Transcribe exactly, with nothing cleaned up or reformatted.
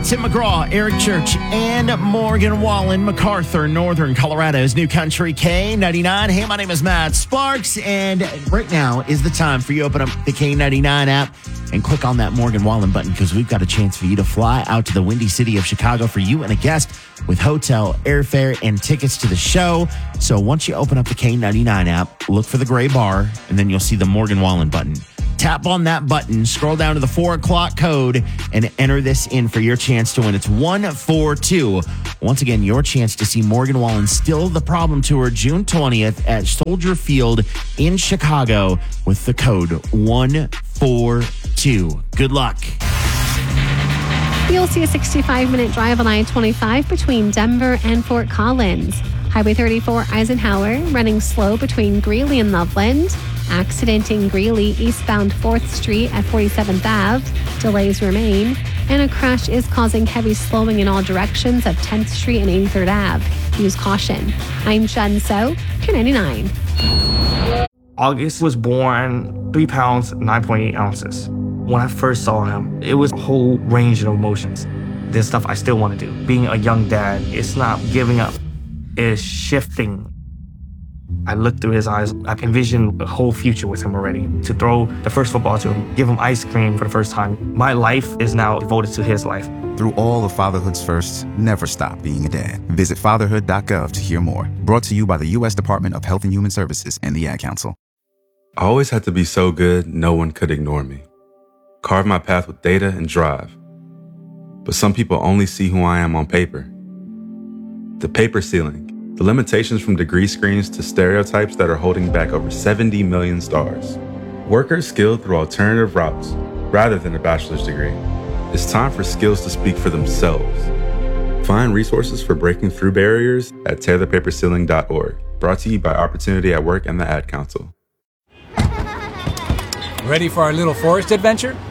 Tim McGraw, Eric Church, and Morgan Wallen, MacArthur, Northern Colorado's New Country K ninety-nine. Hey, my name is Matt Sparks, and right now is the time for you to open up the K ninety-nine app and click on that Morgan Wallen button, because we've got a chance for you to fly out to the Windy City of Chicago for you and a guest with hotel, airfare, and tickets to the show. So once you open up the K ninety-nine app, look for the gray bar, and then you'll see the Morgan Wallen button. Tap on that button, scroll down to the four o'clock code, and enter this in for your chance to win. It's one four two. Once again, your chance to see Morgan Wallen Still the Problem Tour June twentieth at Soldier Field in Chicago with the code one four two. Good luck. You'll see a sixty-five minute drive on I twenty-five between Denver and Fort Collins. Highway thirty-four Eisenhower running slow between Greeley and Loveland. Accident in Greeley eastbound fourth Street at forty-seventh Avenue. Delays remain. And a crash is causing heavy slowing in all directions at tenth Street and eighty-third Avenue. Use caution. I'm Jen So, K ninety-nine. August was born three pounds, nine point eight ounces. When I first saw him, it was a whole range of emotions. There's stuff I still want to do. Being a young dad, it's not giving up. It's shifting. I looked through his eyes. I envisioned a whole future with him already. To throw the first football to him, give him ice cream for the first time. My life is now devoted to his life. Through all of fatherhood's firsts, never stop being a dad. Visit fatherhood dot gov to hear more. Brought to you by the U S Department of Health and Human Services and the Ad Council. I always had to be so good, no one could ignore me. Carve my path with data and drive. But some people only see who I am on paper. The paper ceiling. The limitations from degree screens to stereotypes that are holding back over seventy million stars. Workers skilled through alternative routes, rather than a bachelor's degree. It's time for skills to speak for themselves. Find resources for breaking through barriers at tear the paper ceiling dot org. Brought to you by Opportunity at Work and the Ad Council. Ready for our little forest adventure?